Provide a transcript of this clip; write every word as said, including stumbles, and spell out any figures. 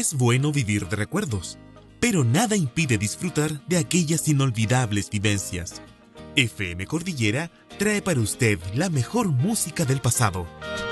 Es bueno vivir de recuerdos, pero nada impide disfrutar de aquellas inolvidables vivencias. F M Cordillera trae para usted la mejor música del pasado.